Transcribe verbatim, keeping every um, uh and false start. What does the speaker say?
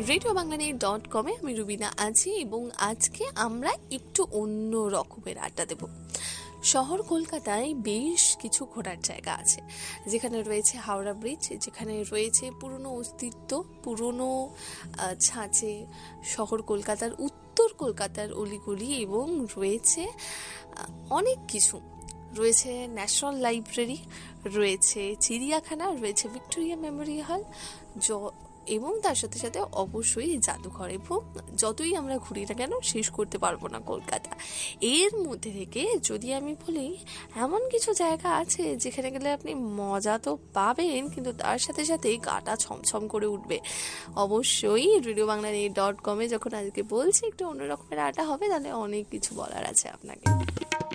Radio বাংলানি dot কমে আমি রুবিনা আছি এবং আজকে আমরা একটু অন্য রকমের আড্ডা দেব। শহর কলকাতায় বেশ কিছু ঘোরার জায়গা আছে, যেখানে রয়েছে হাওড়া ব্রিজ, যেখানে রয়েছে পুরনো অস্তিত্ব, পুরনো ছাঁচে শহর কলকাতার, উত্তর কলকাতার অলিগলি, এবং রয়েছে অনেক কিছু। রয়েছে ন্যাশনাল লাইব্রেরি, রয়েছে চিড়িয়াখানা, রয়েছে ভিক্টোরিয়া মেমোরিয়াল, এবং তার সাথে সাথে অবশ্যই জাদুঘর। এবং যতই আমরা ঘুরি না কেন শেষ করতে পারবো না কলকাতা। এর মধ্যে থেকে যদি আমি বলি, এমন কিছু জায়গা আছে যেখানে গেলে আপনি মজা তো পাবেন, কিন্তু তার সাথে সাথে গাটা ছমছম করে উঠবে। অবশ্যই রেডিও বাংলানি ডট কমে যখন আজকে বলছি একটু অন্যরকমের আড্ডা হবে, তাহলে অনেক কিছু বলার আছে আপনাকে।